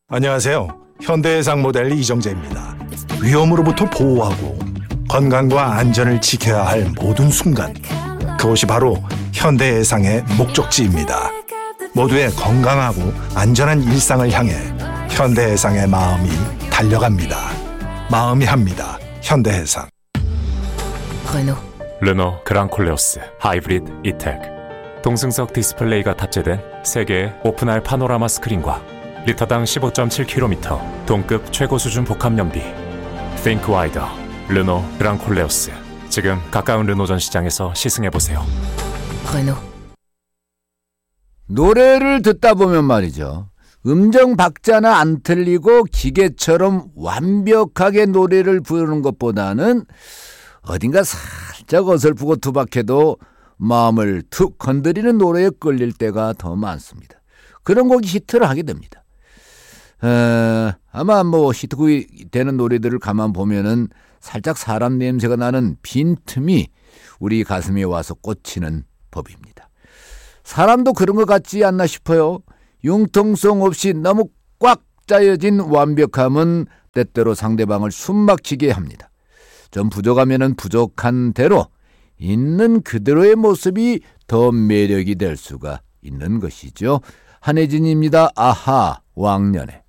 안녕하세요. 현대해상 모델 이정재입니다. 위험으로부터 보호하고 건강과 안전을 지켜야 할 모든 순간, 그것이 바로 현대해상의 목적지입니다. 모두의 건강하고 안전한 일상을 향해 현대해상의 마음이 달려갑니다. 마음이 합니다. 현대해상. 르노 그랑콜레오스 하이브리드 이텍. 동승석 디스플레이가 탑재된 3개의 오픈할 파노라마 스크린과 리터당 15.7km 동급 최고 수준 복합 연비. Think Wider 르노 그랑콜레오스. 지금 가까운 르노전 시장에서 시승해보세요. 노래를 듣다 보면 말이죠, 음정 박자나 안 틀리고 기계처럼 완벽하게 노래를 부르는 것보다는 어딘가 살짝 어설프고 투박해도 마음을 툭 건드리는 노래에 끌릴 때가 더 많습니다. 그런 곡이 히트를 하게 됩니다. 아마 히트곡이 되는 노래들을 가만 보면은 살짝 사람 냄새가 나는 빈틈이 우리 가슴에 와서 꽂히는 법입니다. 사람도 그런 것 같지 않나 싶어요. 융통성 없이 너무 꽉 짜여진 완벽함은 때때로 상대방을 숨막히게 합니다. 좀 부족하면은 부족한 대로 있는 그대로의 모습이 더 매력이 될 수가 있는 것이죠. 한혜진입니다. 아하, 왕년에.